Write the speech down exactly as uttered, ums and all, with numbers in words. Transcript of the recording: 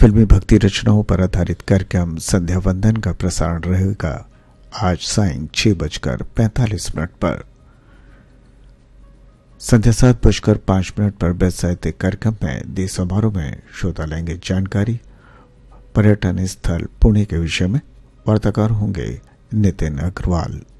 फिल्मी भक्ति रचनाओं पर आधारित कार्यक्रम संध्या वंदन का प्रसारण रहेगा आज सायं छह बजकर पैंतालीस मिनट पर। संध्या सात बजकर पांच मिनट पर बेस्ट साहित्यिक कार्यक्रम में दी समारोह में श्रोता लेंगे जानकारी पर्यटन स्थल पुणे के विषय में। वार्ताकार होंगे नितिन अग्रवाल।